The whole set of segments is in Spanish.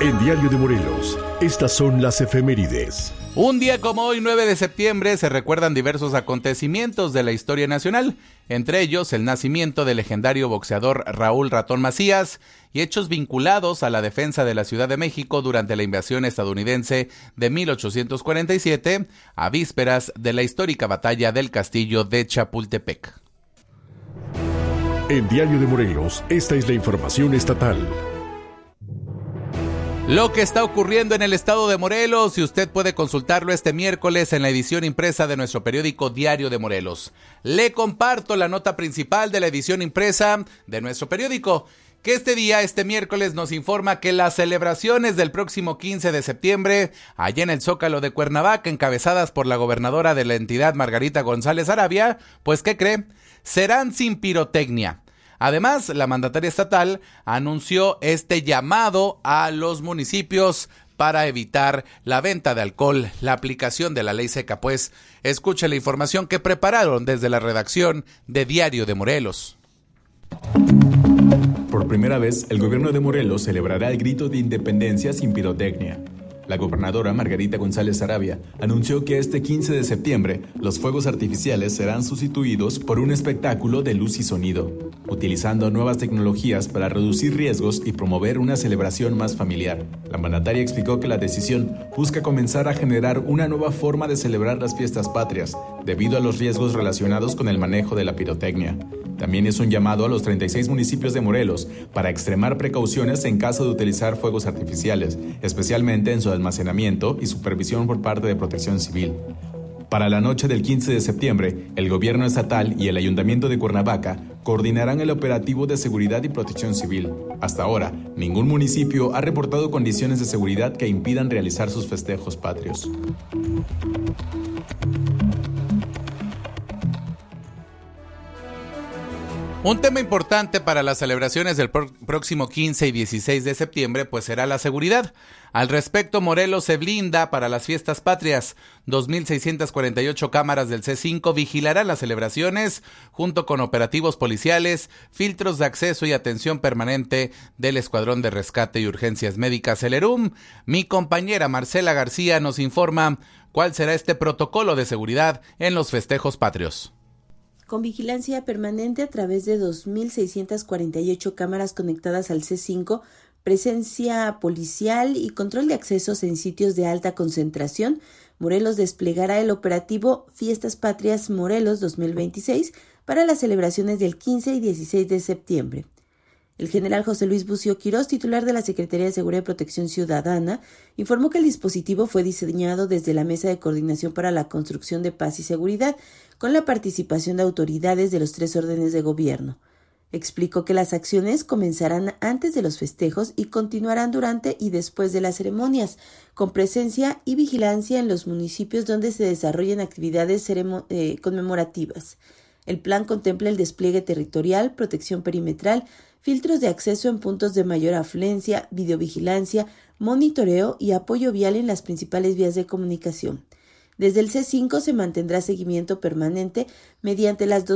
En Diario de Morelos, estas son las efemérides. Un día como hoy, 9 de septiembre, se recuerdan diversos acontecimientos de la historia nacional, entre ellos el nacimiento del legendario boxeador Raúl Ratón Macías y hechos vinculados a la defensa de la Ciudad de México durante la invasión estadounidense de 1847, a vísperas de la histórica batalla del castillo de Chapultepec. En Diario de Morelos, esta es la información estatal. Lo que está ocurriendo en el estado de Morelos, y usted puede consultarlo este miércoles en la edición impresa de nuestro periódico Diario de Morelos. Le comparto la nota principal de la edición impresa de nuestro periódico, que este miércoles nos informa que las celebraciones del próximo 15 de septiembre, allá en el Zócalo de Cuernavaca, encabezadas por la gobernadora de la entidad, Margarita González Arabia, pues ¿qué cree? Serán sin pirotecnia. Además, la mandataria estatal anunció este llamado a los municipios para evitar la venta de alcohol, la aplicación de la ley seca. Pues escuche la información que prepararon desde la redacción de Diario de Morelos. Por primera vez, el gobierno de Morelos celebrará el grito de independencia sin pirotecnia. La gobernadora Margarita González Arabia anunció que este 15 de septiembre los fuegos artificiales serán sustituidos por un espectáculo de luz y sonido, utilizando nuevas tecnologías para reducir riesgos y promover una celebración más familiar. La mandataria explicó que la decisión busca comenzar a generar una nueva forma de celebrar las fiestas patrias, debido a los riesgos relacionados con el manejo de la pirotecnia. También es un llamado a los 36 municipios de Morelos para extremar precauciones en caso de utilizar fuegos artificiales, especialmente en su almacenamiento y supervisión por parte de Protección Civil. Para la noche del 15 de septiembre, el gobierno estatal y el ayuntamiento de Cuernavaca coordinarán el operativo de seguridad y protección civil. Hasta ahora, ningún municipio ha reportado condiciones de seguridad que impidan realizar sus festejos patrios. Un tema importante para las celebraciones del próximo 15 y 16 de septiembre pues será la seguridad. Al respecto, Morelos se blinda para las fiestas patrias. 2.648 cámaras del C5 vigilarán las celebraciones junto con operativos policiales, filtros de acceso y atención permanente del Escuadrón de Rescate y Urgencias Médicas, el ERUM. Mi compañera Marcela García nos informa cuál será este protocolo de seguridad en los festejos patrios. Con vigilancia permanente a través de 2.648 cámaras conectadas al C5, presencia policial y control de accesos en sitios de alta concentración, Morelos desplegará el operativo Fiestas Patrias Morelos 2026 para las celebraciones del 15 y 16 de septiembre. El general José Luis Bucio Quirós, titular de la Secretaría de Seguridad y Protección Ciudadana, informó que el dispositivo fue diseñado desde la Mesa de Coordinación para la Construcción de Paz y Seguridad, con la participación de autoridades de los 3 órdenes de gobierno. Explicó que las acciones comenzarán antes de los festejos y continuarán durante y después de las ceremonias, con presencia y vigilancia en los municipios donde se desarrollen actividades conmemorativas. El plan contempla el despliegue territorial, protección perimetral, filtros de acceso en puntos de mayor afluencia, videovigilancia, monitoreo y apoyo vial en las principales vías de comunicación. Desde el C5 se mantendrá seguimiento permanente mediante las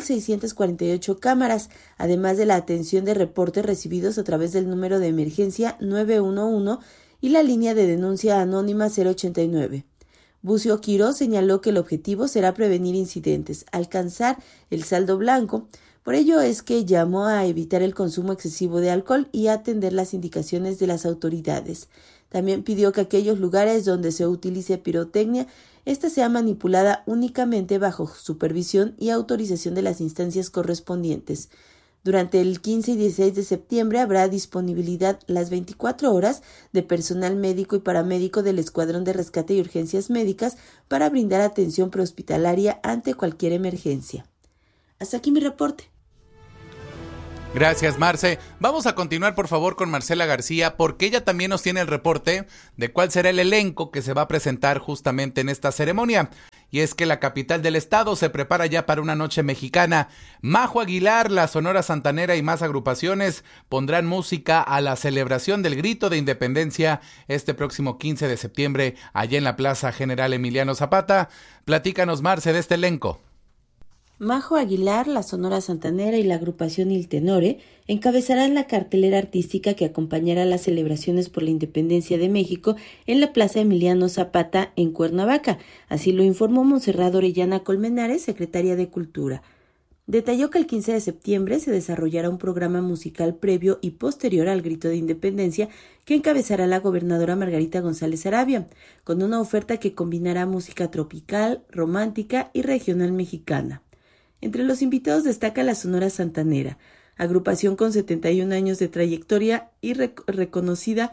2.648 cámaras, además de la atención de reportes recibidos a través del número de emergencia 911 y la línea de denuncia anónima 089. Bucio Quirós señaló que el objetivo será prevenir incidentes, alcanzar el saldo blanco. Por ello es que llamó a evitar el consumo excesivo de alcohol y a atender las indicaciones de las autoridades. También pidió que aquellos lugares donde se utilice pirotecnia, esta sea manipulada únicamente bajo supervisión y autorización de las instancias correspondientes. Durante el 15 y 16 de septiembre habrá disponibilidad las 24 horas de personal médico y paramédico del Escuadrón de Rescate y Urgencias Médicas para brindar atención prehospitalaria ante cualquier emergencia. Hasta aquí mi reporte. Gracias, Marce. Vamos a continuar, por favor, con Marcela García, porque ella también nos tiene el reporte de cuál será el elenco que se va a presentar justamente en esta ceremonia. Y es que la capital del estado se prepara ya para una noche mexicana. Majo Aguilar, la Sonora Santanera y más agrupaciones pondrán música a la celebración del Grito de Independencia este próximo 15 de septiembre, allá en la Plaza General Emiliano Zapata. Platícanos, Marce, de este elenco. Majo Aguilar, la Sonora Santanera y la agrupación Il Tenore encabezarán la cartelera artística que acompañará las celebraciones por la independencia de México en la Plaza Emiliano Zapata en Cuernavaca. Así lo informó Montserrat Orellana Colmenares, secretaria de Cultura. Detalló que el 15 de septiembre se desarrollará un programa musical previo y posterior al Grito de Independencia que encabezará la gobernadora Margarita González Arabia, con una oferta que combinará música tropical, romántica y regional mexicana. Entre los invitados destaca la Sonora Santanera, agrupación con 71 años de trayectoria y reconocida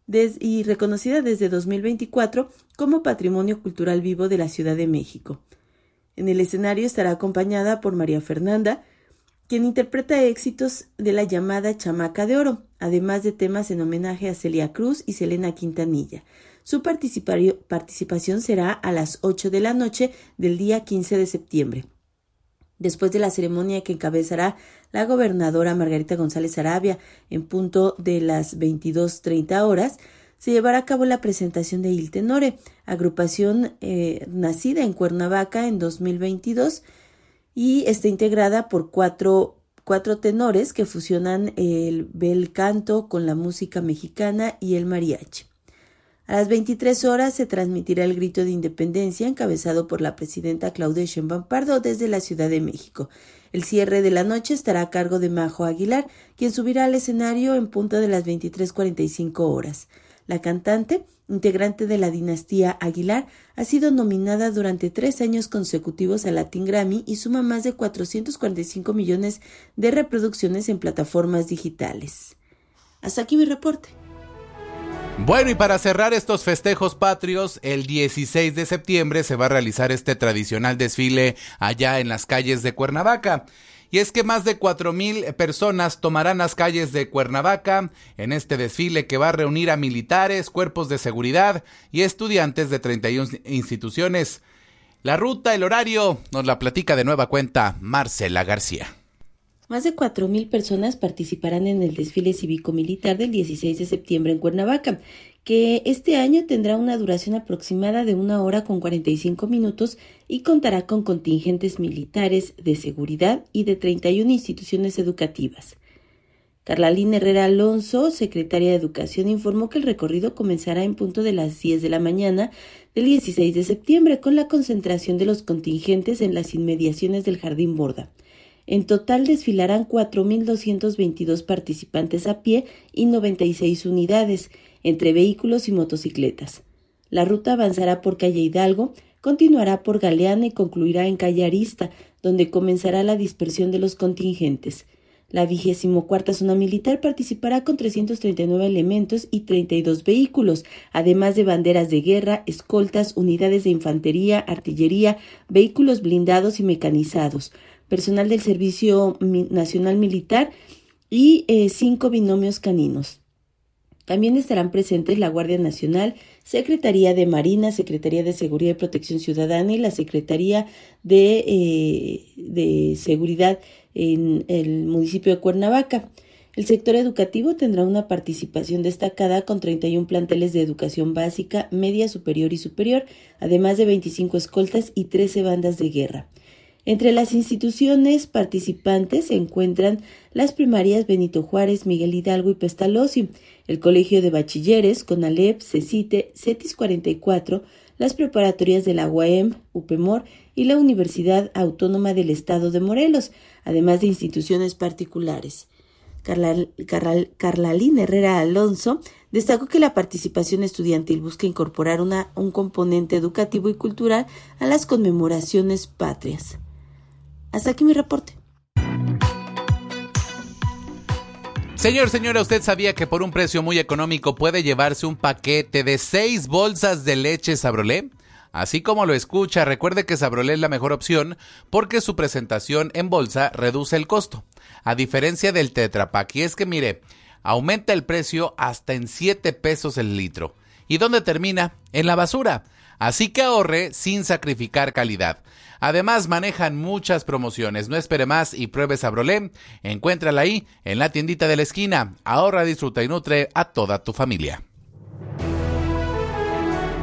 desde 2024 como Patrimonio Cultural Vivo de la Ciudad de México. En el escenario estará acompañada por María Fernanda, quien interpreta éxitos de la llamada Chamaca de Oro, además de temas en homenaje a Celia Cruz y Selena Quintanilla. Su participación será a las 8 de la noche del día 15 de septiembre. Después de la ceremonia que encabezará la gobernadora Margarita González Arabia en punto de las 22:30 horas, se llevará a cabo la presentación de Il Tenore, agrupación nacida en Cuernavaca en 2022 y está integrada por cuatro tenores que fusionan el bel canto con la música mexicana y el mariachi. A las 23 horas se transmitirá el Grito de Independencia encabezado por la presidenta Claudia Sheinbaum Pardo desde la Ciudad de México. El cierre de la noche estará a cargo de Majo Aguilar, quien subirá al escenario en punto de las 23:45 horas. La cantante, integrante de la dinastía Aguilar, ha sido nominada durante 3 años consecutivos al Latin Grammy y suma más de 445 millones de reproducciones en plataformas digitales. Hasta aquí mi reporte. Bueno, y para cerrar estos festejos patrios, el 16 de septiembre se va a realizar este tradicional desfile allá en las calles de Cuernavaca. Y es que más de 4,000 personas tomarán las calles de Cuernavaca en este desfile que va a reunir a militares, cuerpos de seguridad y estudiantes de 31 instituciones. La ruta, el horario, nos la platica de nueva cuenta Marcela García. Más de 4,000 personas participarán en el desfile cívico-militar del 16 de septiembre en Cuernavaca, que este año tendrá una duración aproximada de 1 hora con 45 minutos y contará con contingentes militares, de seguridad y de 31 instituciones educativas. Carlalín Herrera Alonso, secretaria de Educación, informó que el recorrido comenzará en punto de las 10 de la mañana del 16 de septiembre con la concentración de los contingentes en las inmediaciones del Jardín Borda. En total desfilarán 4,222 participantes a pie y 96 unidades, entre vehículos y motocicletas. La ruta avanzará por calle Hidalgo, continuará por Galeana y concluirá en calle Arista, donde comenzará la dispersión de los contingentes. La 24ª Zona Militar participará con 339 elementos y 32 vehículos, además de banderas de guerra, escoltas, unidades de infantería, artillería, vehículos blindados y mecanizados, personal del Servicio Nacional Militar y 5 binomios caninos. También estarán presentes la Guardia Nacional, Secretaría de Marina, Secretaría de Seguridad y Protección Ciudadana y la Secretaría de Seguridad en el municipio de Cuernavaca. El sector educativo tendrá una participación destacada con 31 planteles de educación básica, media, superior y superior, además de 25 escoltas y 13 bandas de guerra. Entre las instituciones participantes se encuentran las primarias Benito Juárez, Miguel Hidalgo y Pestalozzi, el Colegio de Bachilleres, CONALEP, CECITE, CETIS 44, las preparatorias de la UAM, UPEMOR y la Universidad Autónoma del Estado de Morelos, además de instituciones particulares. Carlalín Herrera Alonso destacó que la participación estudiantil busca incorporar un componente educativo y cultural a las conmemoraciones patrias. Hasta aquí mi reporte. Señora, ¿usted sabía que por un precio muy económico puede llevarse un paquete de 6 bolsas de leche Sabrolé? Así como lo escucha, recuerde que Sabrolé es la mejor opción porque su presentación en bolsa reduce el costo, a diferencia del Tetra Pak. Y es que mire, aumenta el precio hasta en 7 pesos el litro. ¿Y dónde termina? En la basura. Así que ahorre sin sacrificar calidad. Además, manejan muchas promociones. No espere más y pruebe Sabrolé. Encuéntrala ahí, en la tiendita de la esquina. Ahorra, disfruta y nutre a toda tu familia.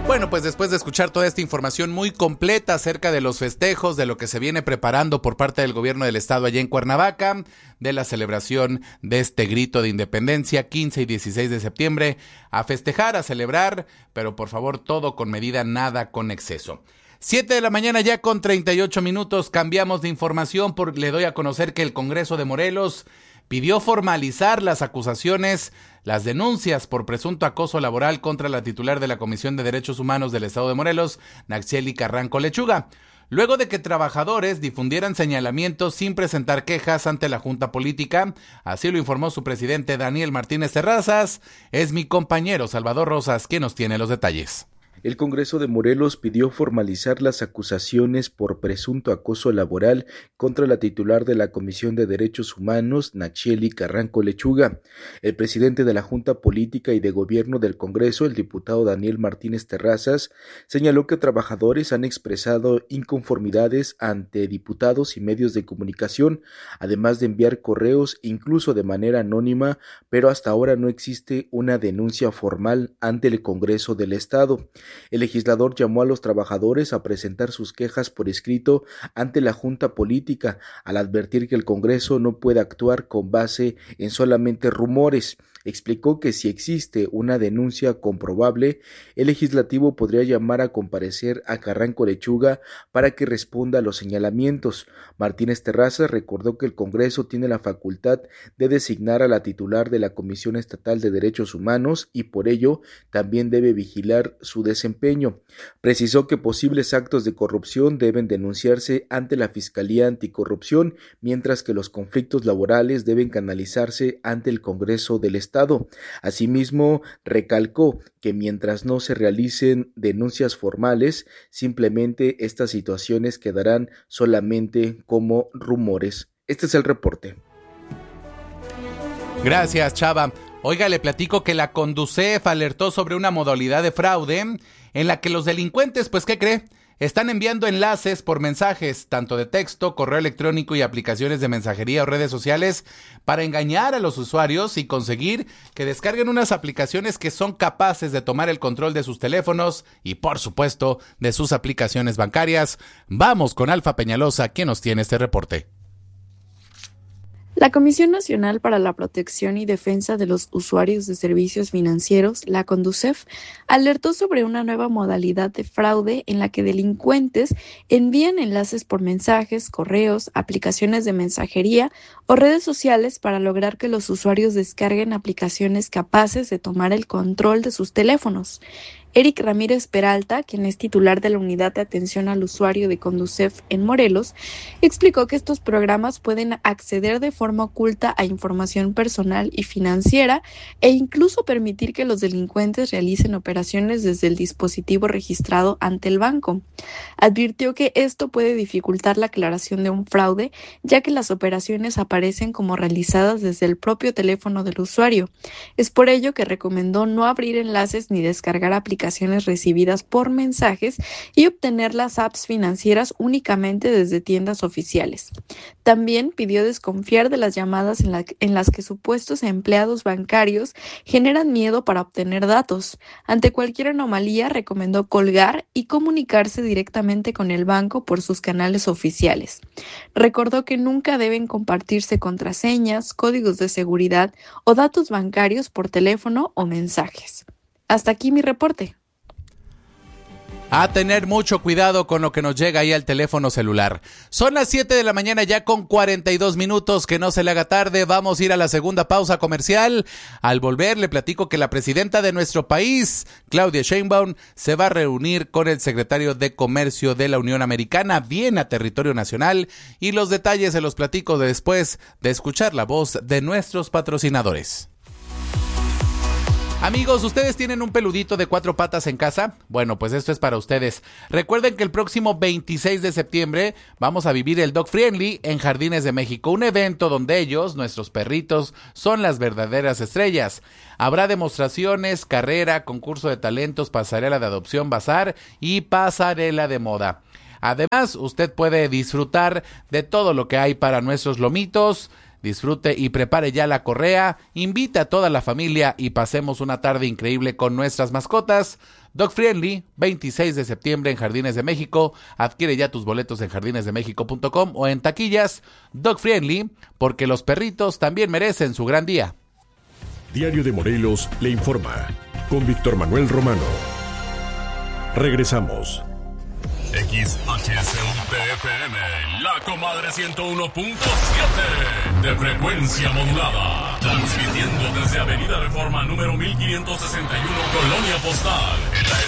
Bueno, pues después de escuchar toda esta información muy completa acerca de los festejos, de lo que se viene preparando por parte del gobierno del estado allá en Cuernavaca, de la celebración de este grito de independencia 15 y 16 de septiembre, a festejar, a celebrar, pero por favor todo con medida, nada con exceso. 7 de la mañana ya con 38 minutos, cambiamos de información, le doy a conocer que el Congreso de Morelos pidió formalizar las acusaciones, las denuncias por presunto acoso laboral contra la titular de la Comisión de Derechos Humanos del Estado de Morelos, Nacheli Carranco Lechuga, luego de que trabajadores difundieran señalamientos sin presentar quejas ante la Junta Política. Así lo informó su presidente Daniel Martínez Terrazas. Es mi compañero Salvador Rosas quien nos tiene los detalles. El Congreso de Morelos pidió formalizar las acusaciones por presunto acoso laboral contra la titular de la Comisión de Derechos Humanos, Nacheli Carranco Lechuga. El presidente de la Junta Política y de Gobierno del Congreso, el diputado Daniel Martínez Terrazas, señaló que trabajadores han expresado inconformidades ante diputados y medios de comunicación, además de enviar correos incluso de manera anónima, pero hasta ahora no existe una denuncia formal ante el Congreso del Estado. El legislador llamó a los trabajadores a presentar sus quejas por escrito ante la Junta Política, al advertir que el Congreso no puede actuar con base en solamente rumores. Explicó que si existe una denuncia comprobable, el legislativo podría llamar a comparecer a Carranco Lechuga para que responda a los señalamientos. Martínez Terrazas recordó que el Congreso tiene la facultad de designar a la titular de la Comisión Estatal de Derechos Humanos y por ello también debe vigilar su desempeño. Precisó que posibles actos de corrupción deben denunciarse ante la Fiscalía Anticorrupción, mientras que los conflictos laborales deben canalizarse ante el Congreso del Estado. Asimismo, recalcó que mientras no se realicen denuncias formales, simplemente estas situaciones quedarán solamente como rumores. Este es el reporte. Gracias, Chava. Oiga, le platico que la Conducef alertó sobre una modalidad de fraude en la que los delincuentes, pues, ¿qué cree? Están enviando enlaces por mensajes, tanto de texto, correo electrónico y aplicaciones de mensajería o redes sociales para engañar a los usuarios y conseguir que descarguen unas aplicaciones que son capaces de tomar el control de sus teléfonos y, por supuesto, de sus aplicaciones bancarias. Vamos con Alfa Peñalosa, quien nos tiene este reporte. La Comisión Nacional para la Protección y Defensa de los Usuarios de Servicios Financieros, la CONDUCEF, alertó sobre una nueva modalidad de fraude en la que delincuentes envían enlaces por mensajes, correos, aplicaciones de mensajería o redes sociales para lograr que los usuarios descarguen aplicaciones capaces de tomar el control de sus teléfonos. Eric Ramírez Peralta, quien es titular de la Unidad de Atención al Usuario de Conducef en Morelos, explicó que estos programas pueden acceder de forma oculta a información personal y financiera e incluso permitir que los delincuentes realicen operaciones desde el dispositivo registrado ante el banco. Advirtió que esto puede dificultar la aclaración de un fraude, ya que las operaciones aparecen como realizadas desde el propio teléfono del usuario. Es por ello que recomendó no abrir enlaces ni descargar aplicaciones recibidas por mensajes y obtener las apps financieras únicamente desde tiendas oficiales. También pidió desconfiar de las llamadas en las que supuestos empleados bancarios generan miedo para obtener datos. Ante cualquier anomalía, recomendó colgar y comunicarse directamente con el banco por sus canales oficiales. Recordó que nunca deben compartirse contraseñas, códigos de seguridad o datos bancarios por teléfono o mensajes. Hasta aquí mi reporte. A tener mucho cuidado con lo que nos llega ahí al teléfono celular. Son las 7 de la mañana ya con 42 minutos, que no se le haga tarde. Vamos a ir a la segunda pausa comercial. Al volver le platico que la presidenta de nuestro país, Claudia Sheinbaum, se va a reunir con el secretario de Comercio de la Unión Americana, viene a territorio nacional, y los detalles se los platico después de escuchar la voz de nuestros patrocinadores. Amigos, ¿ustedes tienen un peludito de 4 patas en casa? Bueno, pues esto es para ustedes. Recuerden que el próximo 26 de septiembre vamos a vivir el Dog Friendly en Jardines de México, un evento donde ellos, nuestros perritos, son las verdaderas estrellas. Habrá demostraciones, carrera, concurso de talentos, pasarela de adopción, bazar y pasarela de moda. Además, usted puede disfrutar de todo lo que hay para nuestros lomitos, Disfrute y prepare ya la correa, invite a toda la familia y pasemos una tarde increíble con nuestras mascotas. Dog Friendly, 26 de septiembre en Jardines de México. Adquiere ya tus boletos en jardinesdemexico.com o en taquillas. Dog Friendly, porque los perritos también merecen su gran día. Diario de Morelos le informa, con Víctor Manuel Romano. Regresamos. XHCUTFM, La Comadre 101.7 de frecuencia modulada, transmitiendo desde Avenida Reforma número 1561, Colonia Postal, en la